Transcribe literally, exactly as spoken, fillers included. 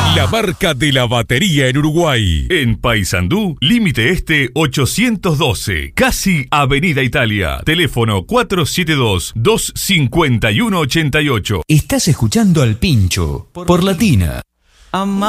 La marca de la batería en Uruguay. En Paysandú, Límite Este ochocientos doce, casi Avenida Italia. Teléfono cuatro siete dos, dos cinco uno, ocho ocho. Estás escuchando al Pincho por Latina.